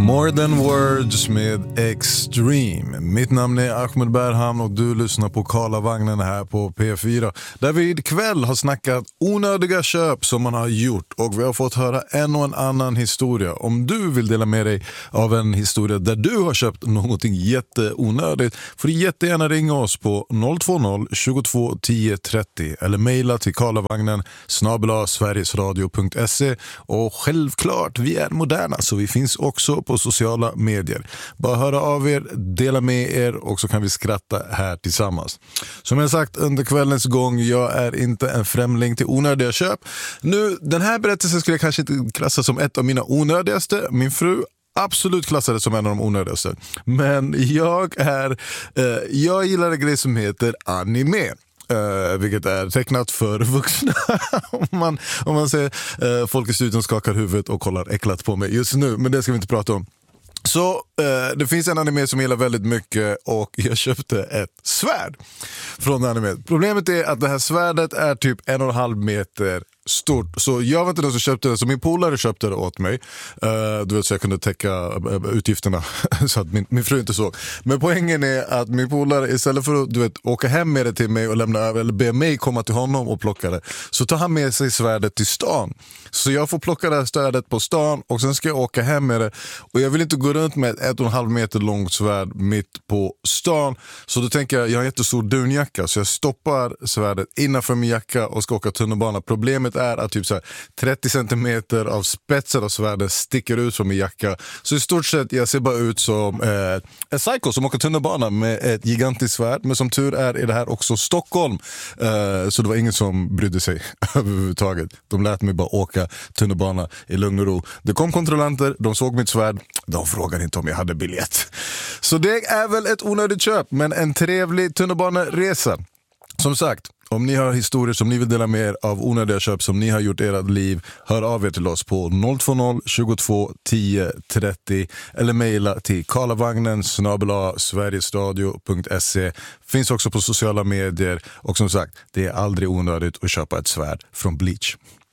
More than words med Extreme. Mitt namn är Ahmed Berham och du lyssnar på Karlavagnen här på P4. Där vi ikväll har snackat onödiga köp som man har gjort och vi har fått höra en och en annan historia. Om du vill dela med dig av en historia där du har köpt någonting jätteonödigt får du jättegärna ringa oss på 020 22 10 30 eller mejla till karlavagnen@sverigesradio.se. Och självklart, vi är moderna så vi finns också på sociala medier. Bara höra av er, dela med er och så kan vi skratta här tillsammans. Som jag sagt under kvällens gång, jag är inte en främling till onödiga köp. Nu, den här berättelsen skulle jag kanske inte klassa som ett av mina onödigaste. Min fru absolut klassade som en av de onödigaste. Men jag gillar en grej som heter anime. Vilket är tecknat för vuxna. om man säger folk i studion skakar huvudet och kollar äcklat på mig just nu, men det ska vi inte prata om. Så det finns en anime som jag gillar väldigt mycket och jag köpte ett svärd från anime. Problemet är att det här svärdet är typ 1,5 meter stort. Så jag var inte den som köpte det, så min polare köpte det åt mig. Du vet, så jag kunde täcka utgifterna så att min fru inte såg. Men poängen är att min polare, istället för att åka hem med det till mig och lämna över eller be mig komma till honom och plocka det, så tar han med sig svärdet till stan. Så jag får plocka det här svärdet på stan och sen ska jag åka hem med det. Och jag vill inte gå runt med ett 1,5 meter långt svärd mitt på stan. Så då tänker jag har en jättestor dunjacka, så jag stoppar svärdet innanför min jacka och ska åka tunnelbana. Problemet är att typ så här 30 centimeter av spetsen av svärdet sticker ut från min jacka. Så i stort sett jag ser bara ut som en psycho som åker tunnelbana med ett gigantiskt svärd. Men som tur är det här också Stockholm. Så det var ingen som brydde sig överhuvudtaget. De lät mig bara åka tunnelbana i lugn och ro. Det kom kontrollanter, de såg mitt svärd. De frågade inte om jag hade biljett. Så det är väl ett onödigt köp, men en trevlig tunnelbaneresa. Som sagt, om ni har historier som ni vill dela med er av onödiga köp som ni har gjort i ert liv, hör av er till oss på 020 22 10 30 eller mejla till karlavagnen@sverigesradio.se. Finns också på sociala medier och som sagt, det är aldrig onödigt att köpa ett svärd från Bleach.